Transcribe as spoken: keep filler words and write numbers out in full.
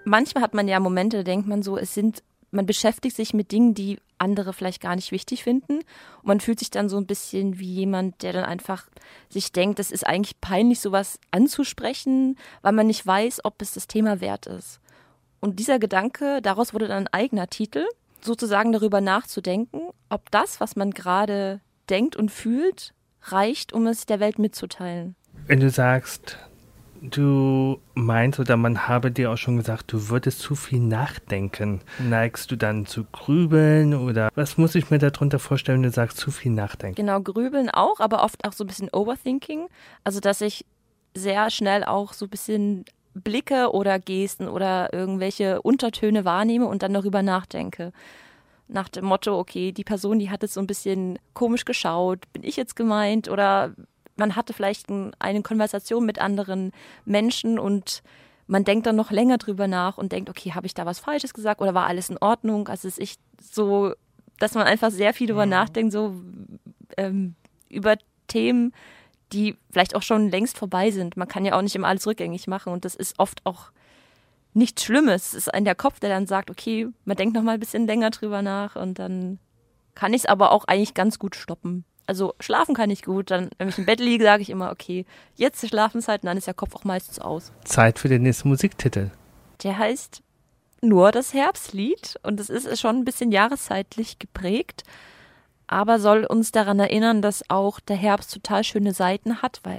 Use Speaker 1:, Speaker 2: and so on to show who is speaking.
Speaker 1: manchmal hat man ja Momente, da denkt man so, es sind, man beschäftigt sich mit Dingen, die andere vielleicht gar nicht wichtig finden. Und man fühlt sich dann so ein bisschen wie jemand, der dann einfach sich denkt, es ist eigentlich peinlich, sowas anzusprechen, weil man nicht weiß, ob es das Thema wert ist. Und dieser Gedanke, daraus wurde dann ein eigener Titel, sozusagen darüber nachzudenken, ob das, was man gerade denkt und fühlt, reicht, um es der Welt mitzuteilen.
Speaker 2: Wenn du sagst, du meinst oder man habe dir auch schon gesagt, du würdest zu viel nachdenken, neigst du dann zu grübeln oder was muss ich mir darunter vorstellen, wenn du sagst, zu viel nachdenken?
Speaker 1: Genau, grübeln auch, aber oft auch so ein bisschen Overthinking. Also, dass ich sehr schnell auch so ein bisschen Blicke oder Gesten oder irgendwelche Untertöne wahrnehme und dann darüber nachdenke. Nach dem Motto, okay, die Person, die hat jetzt so ein bisschen komisch geschaut, bin ich jetzt gemeint? Oder man hatte vielleicht ein, eine Konversation mit anderen Menschen und man denkt dann noch länger drüber nach und denkt, okay, habe ich da was Falsches gesagt oder war alles in Ordnung? Also es ist echt so, dass man einfach sehr viel drüber nachdenkt, so ähm, über Themen, die vielleicht auch schon längst vorbei sind. Man kann ja auch nicht immer alles rückgängig machen und das ist oft auch nichts Schlimmes. Es ist ein der Kopf, der dann sagt, okay, man denkt noch mal ein bisschen länger drüber nach und dann kann ich es aber auch eigentlich ganz gut stoppen. Also schlafen kann ich gut, dann, wenn ich im Bett liege, sage ich immer, okay, jetzt ist Schlafenszeit und dann ist der Kopf auch meistens aus.
Speaker 2: Zeit für den nächsten Musiktitel.
Speaker 1: Der heißt Nur das Herbstlied und es ist schon ein bisschen jahreszeitlich geprägt, aber soll uns daran erinnern, dass auch der Herbst total schöne Seiten hat, weil